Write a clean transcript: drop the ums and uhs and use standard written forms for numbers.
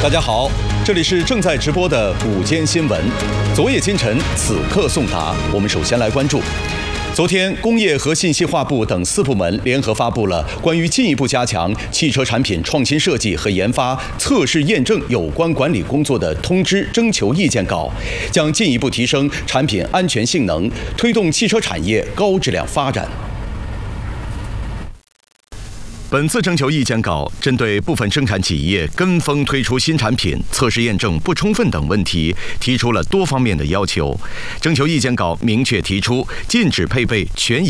大家好，这里是正在直播的午间新闻，昨夜今晨，此刻送达。我们首先来关注，昨天工业和信息化部等4部门联合发布了关于进一步加强汽车产品创新设计和研发、测试验证有关管理工作的通知征求意见稿，将进一步提升产品安全性能，推动汽车产业高质量发展。本次征求意见稿针对部分生产企业跟风推出新产品、测试验证不充分等问题，提出了多方面的要求。征求意见稿明确提出，禁止配备全